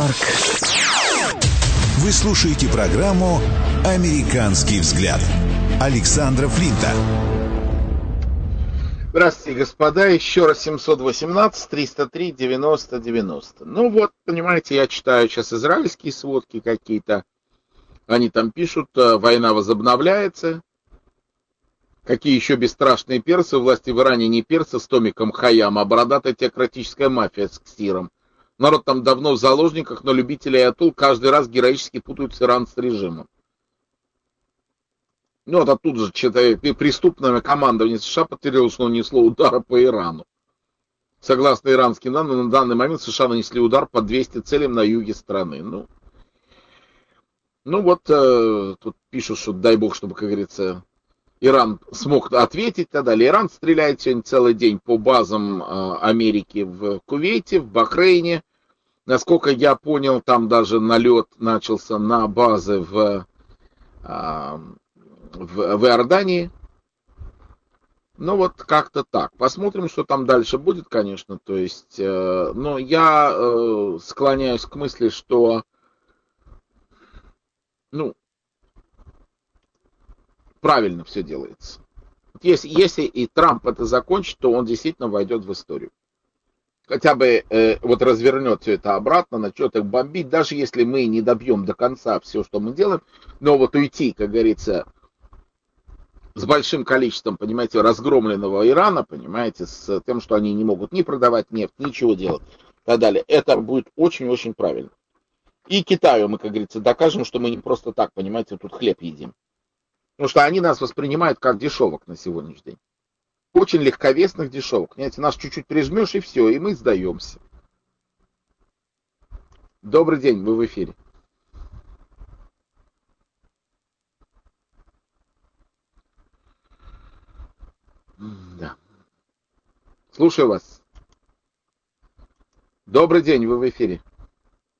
Нью-Йорк. Вы слушаете программу «Американский взгляд» Александра Флинта. Здравствуйте, господа. Еще раз 718-303-90-90. Ну вот, понимаете, я читаю сейчас израильские сводки какие-то. Они там пишут, война возобновляется. Какие еще бесстрашные персы, власти в Иране не персы с Томиком Хайям, а бородатая теократическая мафия с Ксиром. Народ там давно в заложниках, но любители Аятул каждый раз героически путают Иран с режимом. Ну вот оттуда же преступное командование США подтвердило, что нанесло удара по Ирану. Согласно иранским данным, на данный момент США нанесли удар по 200 целям на юге страны. Ну вот, тут пишут, что дай бог, чтобы, как говорится, Иран смог ответить и так далее. Иран стреляет сегодня целый день по базам Америки в Кувейте, в Бахрейне. Насколько я понял, там даже налет начался на базы в Иордании. Ну вот как-то так. Посмотрим, что там дальше будет, конечно. То есть, но я склоняюсь к мысли, что, ну, правильно все делается. Если и Трамп это закончит, то он действительно войдет в историю. Хотя бы вот развернет все это обратно, начнет их бомбить, даже если мы не добьем до конца все, что мы делаем, но вот уйти, как говорится, с большим количеством, понимаете, разгромленного Ирана, понимаете, с тем, что они не могут ни продавать нефть, ничего делать и так далее, это будет очень-очень правильно. И Китаю мы, как говорится, докажем, что мы не просто так, понимаете, тут хлеб едим. Потому что они нас воспринимают как дешевок на сегодняшний день. Очень легковесных дешевок. Понимаете, нас чуть-чуть прижмешь и все, и мы сдаемся. Добрый день, вы в эфире. Да. Слушаю вас. Добрый день, вы в эфире.